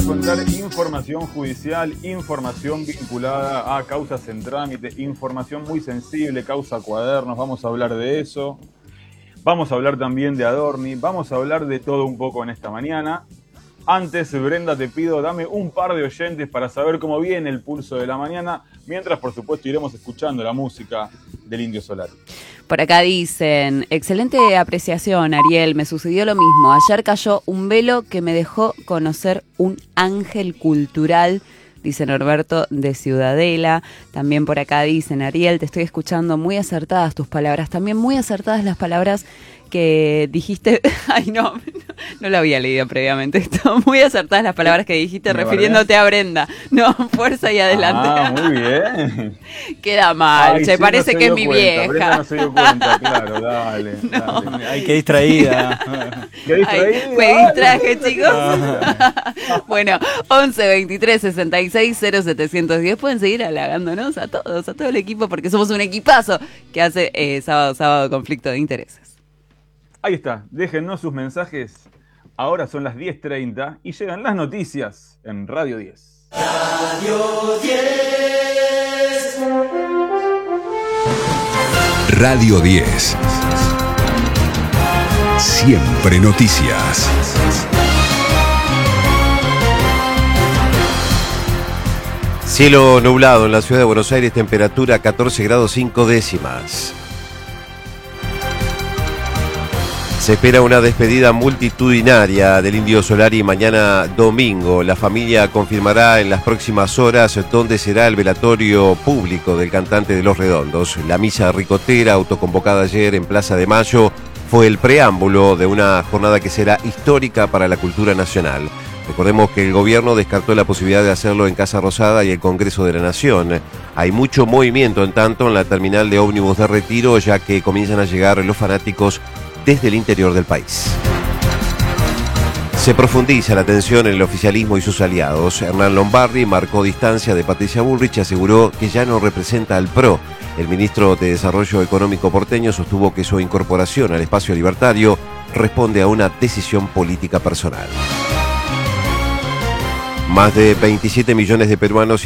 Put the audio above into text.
a contar información judicial, información vinculada a causas en trámite, información muy sensible, causa cuadernos, vamos a hablar de eso. Vamos a hablar también de Adorni, vamos a hablar de todo un poco en esta mañana. Antes, Brenda, te pido, dame un par de oyentes para saber cómo viene el pulso de la mañana, mientras, por supuesto, iremos escuchando la música del Indio Solari. Por acá dicen, excelente apreciación, Ariel, me sucedió lo mismo. Ayer cayó un velo que me dejó conocer un ángel cultural, dice Norberto de Ciudadela. También por acá dicen, Ariel, te estoy escuchando, muy acertadas tus palabras, también muy acertadas las palabras que dijiste. Ay, no lo había leído previamente esto. Muy acertadas las palabras que dijiste refiriéndote a Brenda. No, fuerza y adelante. Ah, muy bien. Queda mal, Ay, se sí, parece no que es dio mi cuenta. vieja. Brenda no se dio cuenta, claro, dale. No. Dale. Ay, qué distraída. ¿Qué distraída? Ay, me distraje, chicos. Bueno, 11 23 66 0710. Pueden seguir halagándonos a todos, a todo el equipo, porque somos un equipazo que hace sábado conflicto de intereses. Ahí está, déjennos sus mensajes. Ahora son las 10:30 y llegan las noticias en Radio 10. Radio 10. Radio 10. Siempre noticias. Cielo nublado en la ciudad de Buenos Aires, temperatura 14 grados 5 décimas. Se espera una despedida multitudinaria del Indio Solari mañana domingo. La familia confirmará en las próximas horas dónde será el velatorio público del cantante de Los Redondos. La misa ricotera, autoconvocada ayer en Plaza de Mayo, fue el preámbulo de una jornada que será histórica para la cultura nacional. Recordemos que el gobierno descartó la posibilidad de hacerlo en Casa Rosada y el Congreso de la Nación. Hay mucho movimiento, en tanto, en la terminal de ómnibus de Retiro, ya que comienzan a llegar los fanáticos desde el interior del país. Se profundiza la tensión en el oficialismo y sus aliados. Hernán Lombardi marcó distancia de Patricia Bullrich y aseguró que ya no representa al PRO. El ministro de Desarrollo Económico porteño sostuvo que su incorporación al espacio libertario responde a una decisión política personal. Más de 27 millones de peruanos